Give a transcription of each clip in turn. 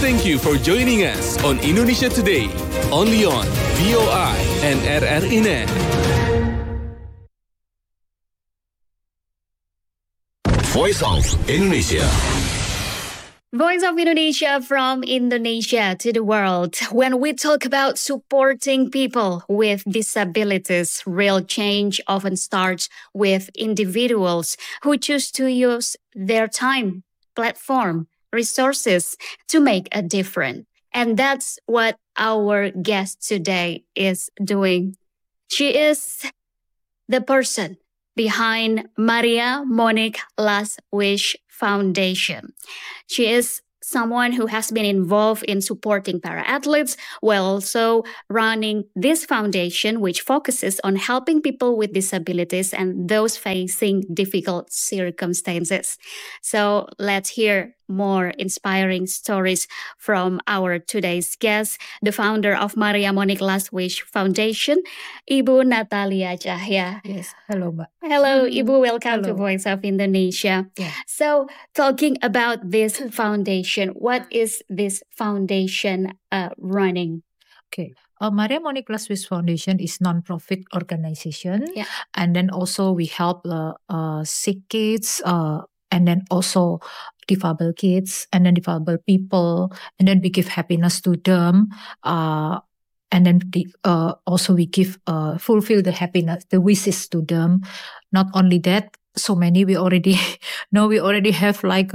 Thank you for joining us on Indonesia Today, only on VOI and RRI.net. Voice of Indonesia. Voice of Indonesia from Indonesia to the world. When we talk about supporting people with disabilities, real change often starts with individuals who choose to use their time, platform, resources to make a difference. And that's what our guest today is doing. She is the person behind Maria Monique Last Wish Foundation. She is someone who has been involved in supporting para-athletes while also running this foundation, which focuses on helping people with disabilities and those facing difficult circumstances. So let's hear more inspiring stories from our today's guest, the founder of Maria Monique Last Wish Foundation, Ibu Natalia Cahya. Yes, hello, Mbak. Hello, Ibu. Welcome to Hello. Voice of Indonesia. Yeah. So, talking about this foundation, what is this foundation running? Okay. Maria Monique Last Wish Foundation is non-profit organization, Yeah. and then also we help sick kids, and then also difabel kids, and then difabel people, and then we give happiness to them, and then also we give fulfill the happiness, the wishes to them. Not only that, so many we already know. We already have like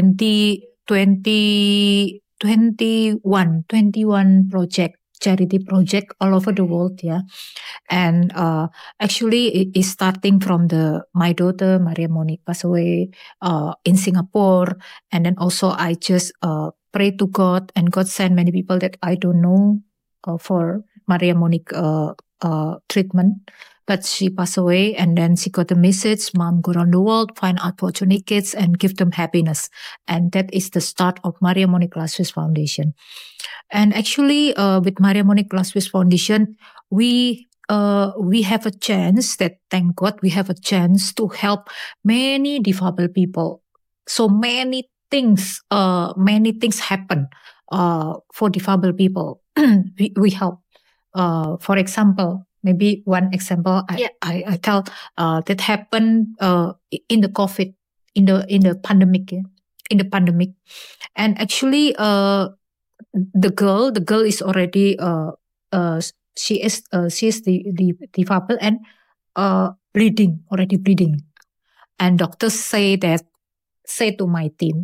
21 project, charity project all over the world, yeah. And actually it is starting from my daughter Maria Monique passed away in Singapore, and then also I just pray to God, and God sent many people that I don't know for Maria Monique treatment. But she passed away, and then she got a message, Mom, go around the world, find unfortunate kids and give them happiness. And that is the start of Maria Monique Last Wish Foundation. And actually, with Maria Monique Last Wish Foundation, we have a chance that, thank God, we have a chance to help many difabel people. So many things happen for difabel people. we help. For example, maybe one example I tell that happened in the COVID, in the pandemic, and actually the girl is already she is the difabel and bleeding, and doctors say to my team,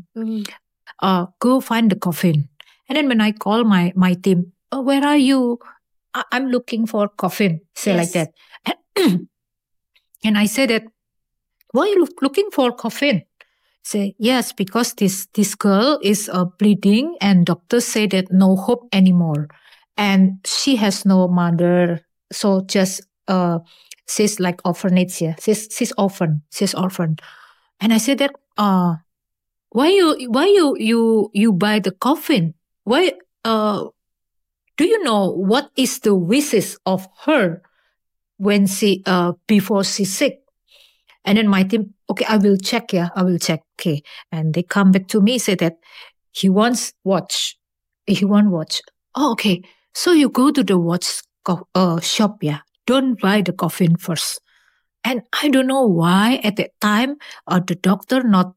go find the coffin. And then when I call my team, where are you? I'm looking for coffin. Say like that. And I said that, why are you looking for coffin? Say, yes, because this girl is bleeding, and doctors say that no hope anymore. And she has no mother. So just, she's like orphanage, yeah. She's orphan. And I said that, why you buy the coffin? Why, do you know what is the wishes of her when she before she's sick? And then my team, okay, I will check. Okay, and they come back to me, say that he wants watch. Oh, okay. So you go to the watch shop, yeah. Don't buy the coffin first. And I don't know why at that time the doctor not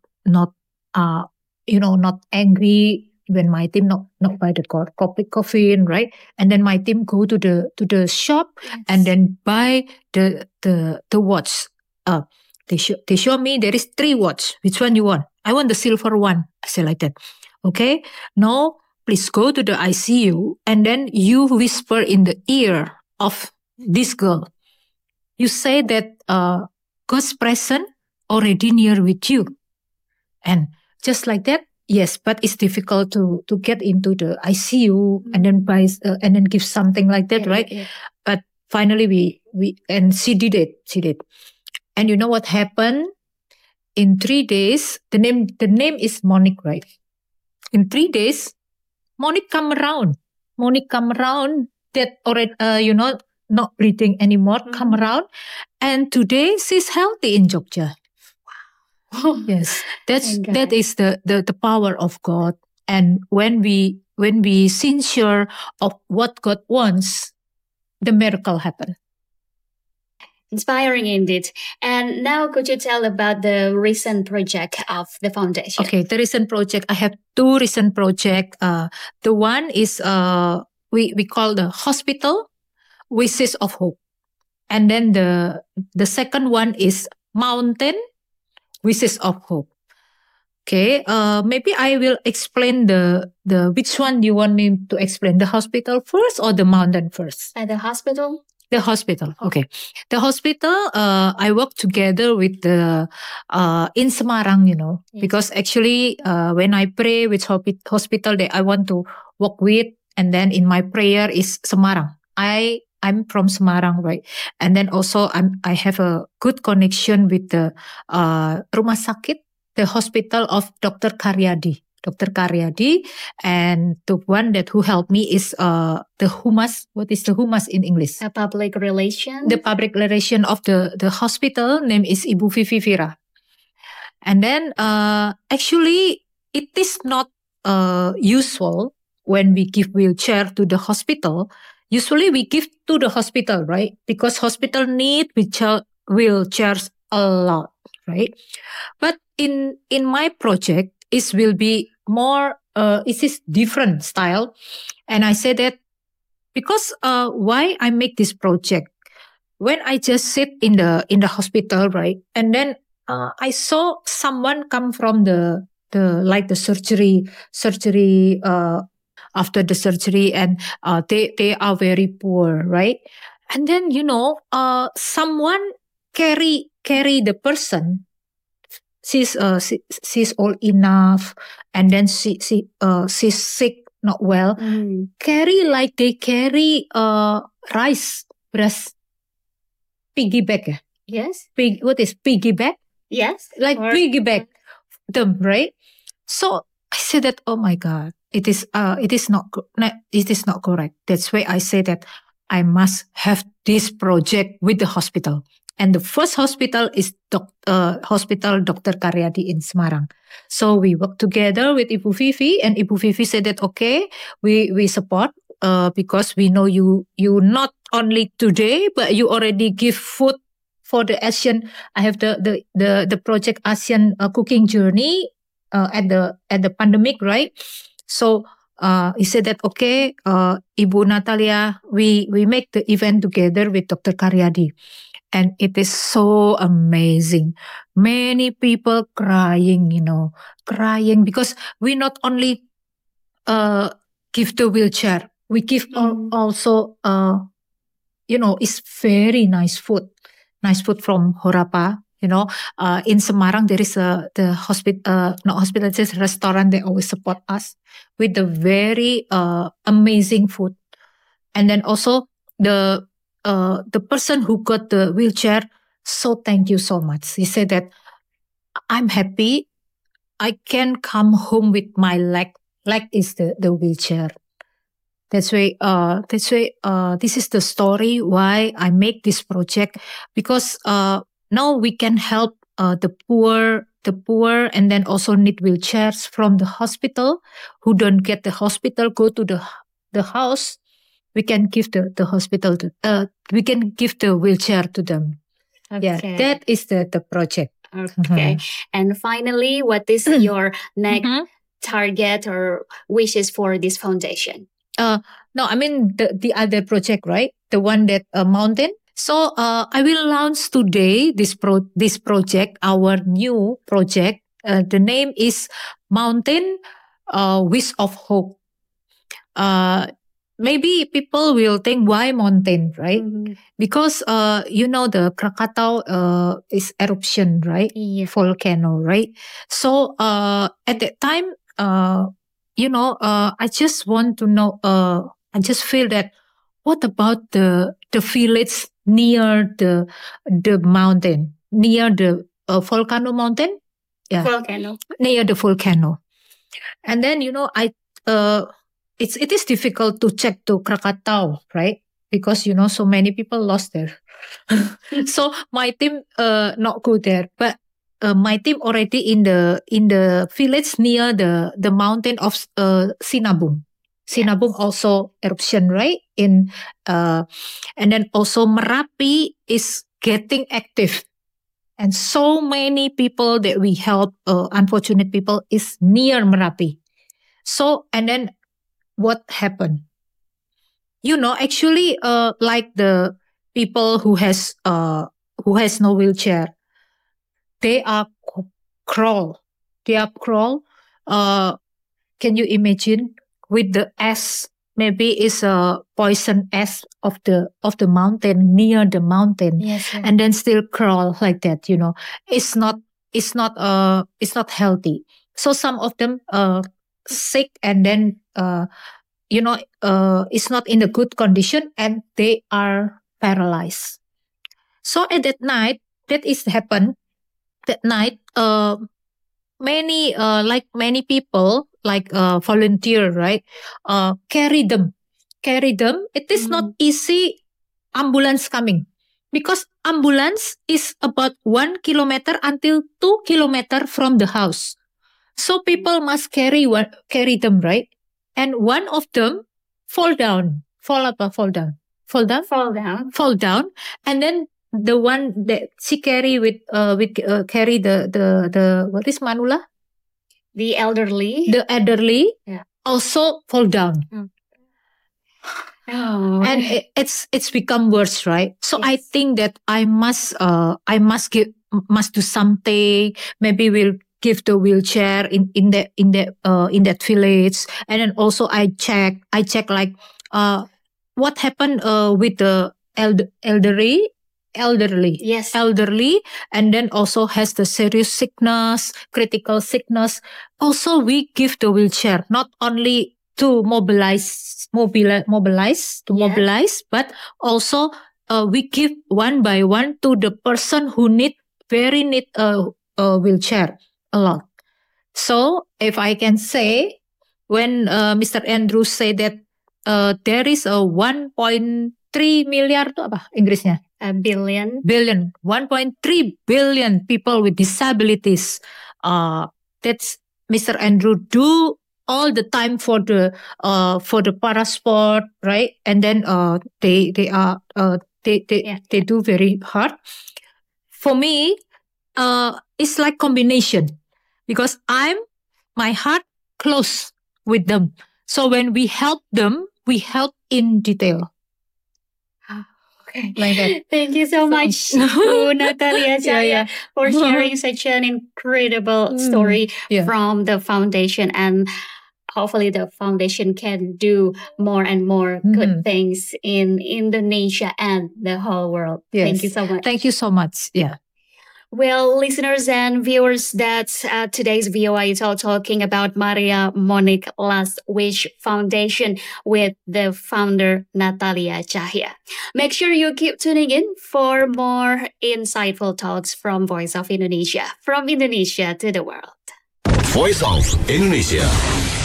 angry when my team not buy the coffin, right? And then my team go to the shop, yes, and then buy the watch. They show me there is 3 watch. Which one you want? I want the silver one. I say like that. Okay. No, please go to the ICU, and then you whisper in the ear of this girl. You say that God's presence already near with you, and just like that. Yes, but it's difficult to get into the ICU and then buy and then give something like that, right? Yeah. But finally, we and she did it. And you know what happened? In 3 days, the name is Monique, right? In 3 days, Monique come around. That already not bleeding anymore. Mm-hmm. Come around, and today she's healthy in Jogja. Yes, that is the power of God. And when we sincere of what God wants, the miracle happen. Inspiring indeed. And now could you tell about the recent project of the foundation? Okay, the recent project, I have two recent projects. The one is we call the Hospital Wishes of Hope. And then the second one is Mountain Wishes of Hope. Okay, maybe I will explain the which one you want me to explain, the hospital first or the mountain first? At the hospital? The hospital, okay. The hospital, I work together with the in Semarang, Yes. because actually when I pray with hospital that I want to work with, and then in my prayer is Semarang. I'm from Semarang, right? And then also I have a good connection with the Rumah Sakit, the hospital of Dr. Karyadi. Dr. Karyadi, and the one that who helped me is the humas. What is the humas in English? A public relation? The public relation of the hospital name is Ibu Vivi Vira. And then actually it is not usual when we give wheelchair to the hospital. Usually we give to the hospital, right? Because hospital need wheelchairs a lot, right? But in my project, it will be more, it is different style. And I say that because why I make this project, when I just sit in the hospital, right? And then I saw someone come from the surgery, after the surgery, and they are very poor, right? And then, someone carry the person. She's old enough, and then she's sick, not well. Carry like they carry rice, piggyback. Yes. What is piggyback? Yes. Like piggyback them, right? So I said that, oh my God, it is not correct. That's why I say that I must have this project with the hospital. And the first hospital is Hospital Dr. Karyadi in Semarang. So we work together with Ibu Vivi, and Ibu Vivi said that, okay, we support because we know you not only today, but you already give food for the Asian. I have the project Asian cooking journey at the pandemic, right? So he said that, okay, Ibu Natalia, we make the event together with Dr. Karyadi. And it is so amazing. Many people crying, crying because we not only give the wheelchair, we give also, it's very nice food. Nice food from Horapa. In Semarang, there is the hospital, not hospital, it's a restaurant. They always support us with the very amazing food. And then also the person who got the wheelchair, so thank you so much. He said that I'm happy. I can come home with my leg. Leg is the wheelchair. That's why this is the story why I make this project, because now we can help the poor, and then also need wheelchairs from the hospital who don't get the hospital, go to the house. We can give the hospital we can give the wheelchair to them. Okay. Yeah, that is the project. Okay. And finally, what is your next target or wishes for this foundation? No, I mean the other project, right? The one that mountain. So I will launch today this project, our new project. The name is Mountain Wish of Hope. Maybe people will think, why mountain, right? Because the Krakatau is eruption, right? Yeah. Volcano, right? So at that time, I just want to know. I just feel that, what about the village near the mountain, near the volcano mountain? Yeah, Volcano. Near the volcano. And then it is difficult to check to Krakatau, right? Because so many people lost there. So my team not go there, but my team already in the village near the mountain of Sinabung. Sinabung also eruption, right? And then also Merapi is getting active. And so many people that we help, unfortunate people, is near Merapi. So, and then what happened? Actually, like the people who has no wheelchair, they are crawl. They are crawl. Can you imagine with the ash? Maybe it's a poison ash of the mountain, near the mountain, Yes. and then still crawl like that. It's not healthy. So some of them sick, and then it's not in a good condition, and they are paralyzed. So at that night, that is happened. That night, many people volunteer, right? Carry them. It is not easy. Ambulance coming, because ambulance is about 1 kilometer until 2 kilometer from the house. So people must carry them, right? And one of them fall down. Fall down. And then the one that she carry carry the what is Manula? The elderly. The elderly Yeah. also fall down. Oh. And it's become worse, right? So Yes. I think that I must do something. Maybe we'll give the wheelchair in that village. And then also I check like what happened with the elderly. Yes. Elderly, and then also has the serious sickness, critical sickness. Also, we give the wheelchair not only to mobilize, but also we give one by one to the person who need a wheelchair a lot. So if I can say, when Mr. Andrew said that there is a 1.3 milliar itu apa Inggrisnya? A billion. 1.3 billion people with disabilities. That's Mr. Andrew do all the time for the parasport, right? And then they do very hard. For me, it's like combination, because my heart close with them. So when we help them, we help in detail. Okay. Like that. Thank you so much to Natalia Cahya for sharing such an incredible story from the foundation, and hopefully the foundation can do more and more good things in Indonesia and the whole world. Yes. Thank you so much. Thank you so much. Yeah. Well, listeners and viewers, that's today's VOA Talk, talking about Maria Monique Last Wish Foundation with the founder Natalia Cahya. Make sure you keep tuning in for more insightful talks from Voice of Indonesia, from Indonesia to the world. Voice of Indonesia.